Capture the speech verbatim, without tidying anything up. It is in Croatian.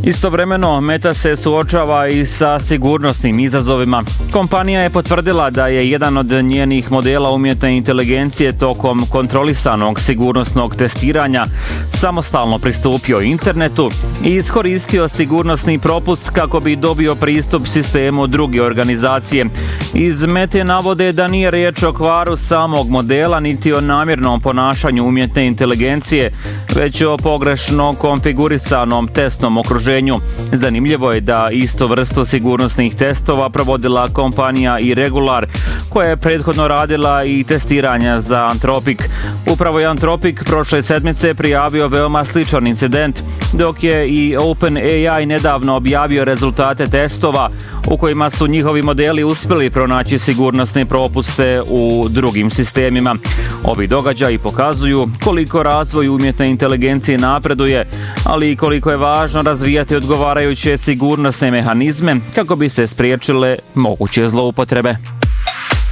Istovremeno, Meta se suočava i sa sigurnosnim izazovima. Kompanija je potvrdila da je jedan od njenih modela umjetne inteligencije tokom kontrolisanog sigurnosnog testiranja samostalno pristupio internetu i iskoristio sigurnosni propust kako bi dobio pristup sistemu druge organizacije. Iz Mete navode da nije riječ o kvaru samog modela niti o namjernom ponašanju umjetne inteligencije, već o pogrešno konfigurisanom testnom okruženju. Zanimljivo je da istu vrstu sigurnosnih testova provodila kompanija Irregular, koja je prethodno radila i testiranja za Anthropic. Upravo je Anthropic prošle sedmice prijavio veoma sličan incident, dok je i OpenAI nedavno objavio rezultate testova u kojima su njihovi modeli uspjeli pronaći sigurnosne propuste u drugim sistemima. Ovi događaji pokazuju koliko razvoj umjetne inteligencije napreduje, ali i koliko je važno razvijati odgovarajuće sigurnosne mehanizme kako bi se spriječile moguće zloupotrebe.